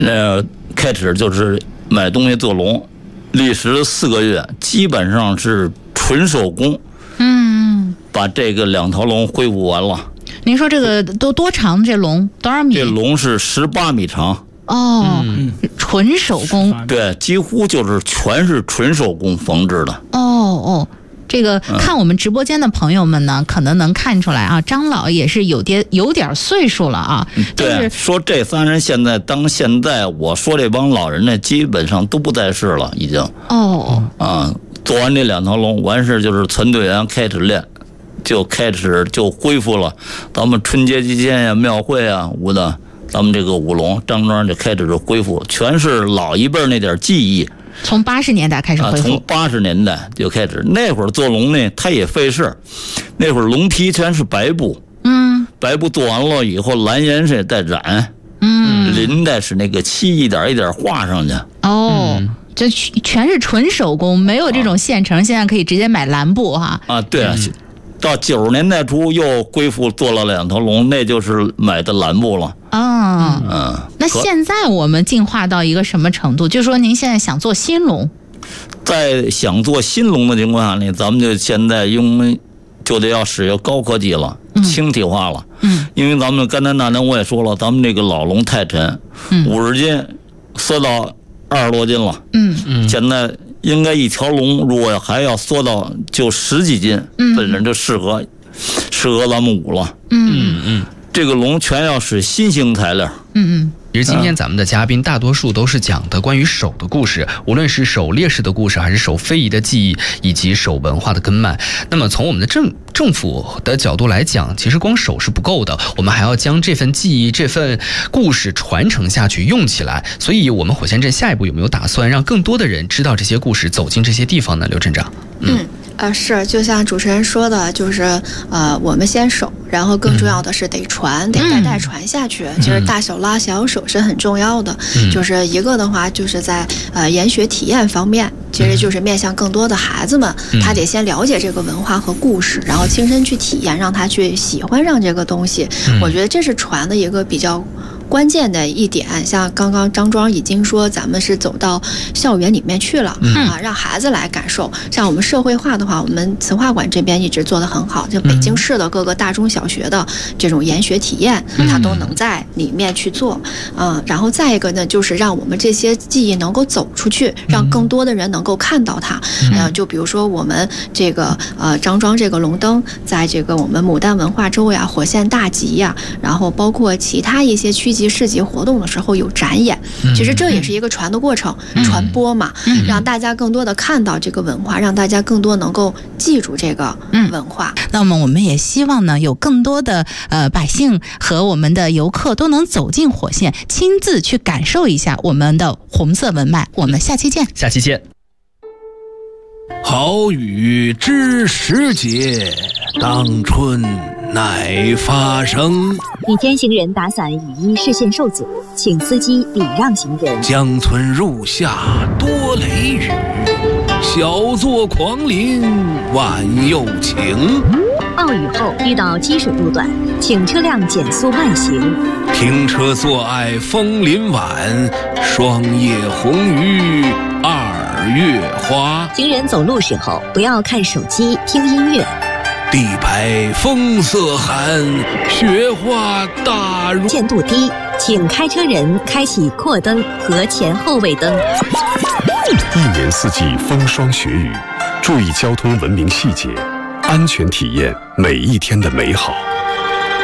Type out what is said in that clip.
开始就是买东西做笼，历时4个月，基本上是纯手工。把这个2条笼恢复完了。 您说这个都多长？这笼多少米？ 这笼是18米长。 纯手工。 对，几乎就是全是纯手工缝制的。 这个看我们直播间的朋友们呢，可能能看出来啊，张老也是有点岁数了啊。 对，说这3人现在我说这帮老人呢，基本上都不在世了，已经。做完这2条笼，完事就是团队员开始练，就恢复了咱们春节期间呀、庙会啊舞的，咱们这个舞龙张庄就开始就恢复，全是老一辈那点记忆。 从80年代开始恢复。 从80年代就开始，那会儿做龙呢，它也费事，那会儿龙皮全是白布，白布做完了以后，蓝颜色再染，鳞带是那个漆一点一点画上去。 这全是纯手工，没有这种现成，现在可以直接买蓝布哈。 对啊，到90年代初又恢复做了2条笼，那就是买的蓝布了。 那现在我们进化到一个什么程度？就是说您现在想做新笼， 在想做新笼的情况下呢，咱们就现在就得要使用高科技了，轻体化了。因为咱们刚才那天我也说了，咱们这个老笼太沉，50斤缩到20多斤了。现在应该1条笼如果还要缩到就10几斤，本身就适合咱们舞了。这个笼全要使新型材料。 其实今天咱们的嘉宾大多数都是讲的关于手的故事，无论是手烈士的故事，还是手非遗的记忆，以及手文化的根脉。那么从我们的政府的角度来讲，其实光手是不够的，我们还要将这份记忆、这份故事传承下去、用起来。所以我们火线镇下一步有没有打算让更多的人知道这些故事，走进这些地方呢？刘镇长。 是，就像主持人说的，就是我们先手，然后更重要的是得传，得代传下去。其实大手拉小手是很重要的。就是一个的话，就是在研学体验方面，其实就是面向更多的孩子们，他得先了解这个文化和故事，然后亲身去体验，让他去喜欢上这个东西。我觉得这是传的一个比较关键的一点。像刚刚张庄已经说，咱们是走到校园里面去了让孩子来感受。像我们社会化的话，我们慈化馆这边一直做得很好，就北京市的各个大中小学的这种研学体验，它都能在里面去做。然后再一个呢，就是让我们这些记忆能够走出去，让更多的人能够看到它。就比如说我们这个张庄这个龙灯，在这个我们牡丹文化周呀、火线大集呀，然后包括其他一些区级市级活动的时候有展演，其实这也是一个传的过程，传播嘛，让大家更多的看到这个文化，让大家更多能够记住这个文化。 那么我们也希望呢，有更多的百姓和我们的游客都能走进火线，亲自去感受一下我们的红色文脉。我们下期见。 下期见。 好雨知时节，当春乃发生。 比肩行人打伞雨衣视线受阻，请司机礼让行人。 江村入夏多雷雨，小作狂铃晚又晴。 暴雨后遇到积水路段，请车辆减速慢行。 停车坐爱枫林晚，霜叶红于2月花。 行人走路时候不要看手机听音乐。 地排风色寒，雪花大如。 限度低，请开车人开启扩灯和前后尾灯。 一年四季风霜雪雨，注意交通文明细节，安全体验每一天的美好。